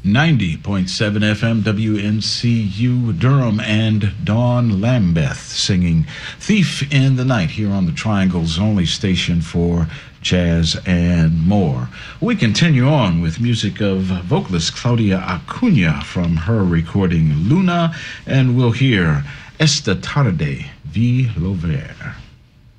90.7 FM WNCU Durham, and Dawn Lambeth singing Thief in the Night here on the Triangle's only station for jazz and more. We continue on with music of vocalist Claudia Acuna from her recording Luna, and we'll hear Esta tarde vi lo ver.